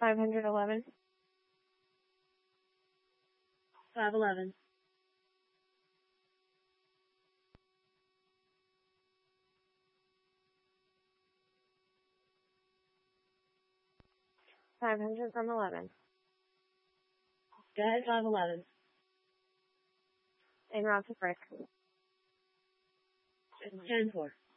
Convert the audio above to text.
511. 511. 500 from 11. Go ahead, 511. En route to Frick. 10-4.